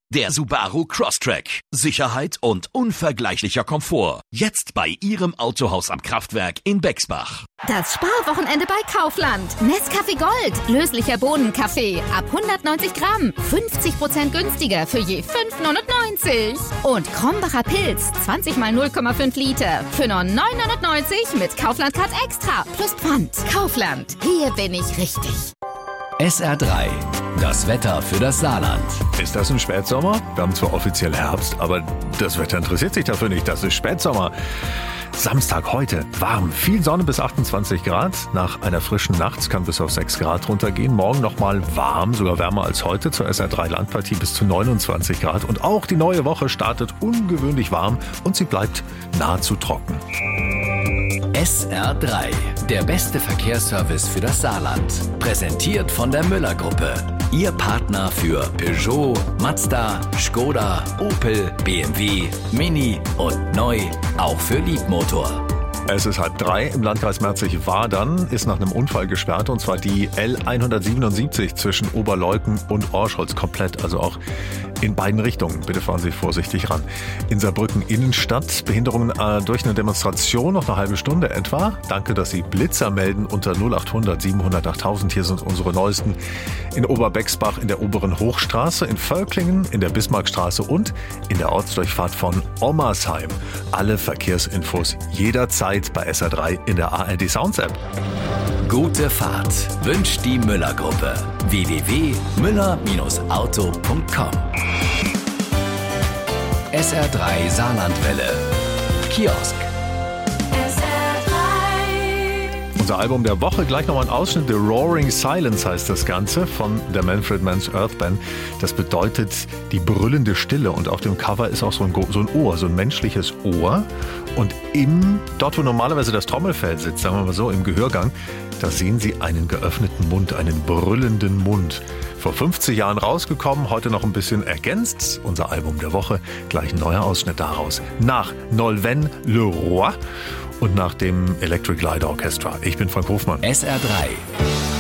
Der Subaru Crosstrek. Sicherheit und unvergleichlicher Komfort. Jetzt bei Ihrem Autohaus am Kraftwerk in Bexbach. Das Sparwochenende bei Kaufland. Nescafé Gold. Löslicher Bohnenkaffee. Ab 190 Gramm. 50% günstiger für je 5,99. Und Krombacher Pilz. 20 mal 0,5 Liter. Für nur 9,99 mit Kaufland Card Extra. Plus Pfand. Kaufland. Hier bin ich richtig. SR3. Das Wetter für das Saarland. Ist das ein Spätsommer? Wir haben zwar offiziell Herbst, aber das Wetter interessiert sich dafür nicht. Das ist Spätsommer. Samstag heute warm, viel Sonne bis 28 Grad. Nach einer frischen Nacht kann bis auf 6 Grad runtergehen. Morgen nochmal warm, sogar wärmer als heute. Zur SR3 Landpartie bis zu 29 Grad. Und auch die neue Woche startet ungewöhnlich warm und sie bleibt nahezu trocken. SR3. Der beste Verkehrsservice für das Saarland. Präsentiert von der Müller-Gruppe. Ihr Partner für Peugeot, Mazda, Skoda, Opel, BMW, Mini und neu auch für Leapmotor. Es ist 2:30 im Landkreis Merzig-Wadern, ist nach einem Unfall gesperrt, und zwar die L177 zwischen Oberleuten und Orscholz komplett, also auch in beiden Richtungen. Bitte fahren Sie vorsichtig ran. In Saarbrücken Innenstadt, Behinderungen durch eine Demonstration, noch eine halbe Stunde etwa. Danke, dass Sie Blitzer melden unter 0800 700 8000. Hier sind unsere neuesten. In Oberbexbach in der oberen Hochstraße, in Völklingen, in der Bismarckstraße und in der Ortsdurchfahrt von Ommersheim. Alle Verkehrsinfos jederzeit bei SR3 in der ARD Sounds App. Gute Fahrt wünscht die Müller-Gruppe. www.müller-auto.com. SR3 Saarlandwelle. Kiosk. Unser Album der Woche, gleich nochmal ein Ausschnitt. The Roaring Silence heißt das Ganze von der Manfred Mann's Earth Band. Das bedeutet die brüllende Stille, und auf dem Cover ist auch so ein Ohr, so ein menschliches Ohr. Und dort wo normalerweise das Trommelfell sitzt, sagen wir mal so, im Gehörgang, da sehen Sie einen geöffneten Mund, einen brüllenden Mund. Vor 50 Jahren rausgekommen, heute noch ein bisschen ergänzt. Unser Album der Woche, gleich ein neuer Ausschnitt daraus. Nach Nolwenn Le Roi und nach dem Electric Light Orchestra. Ich bin Frank Hofmann. SR3.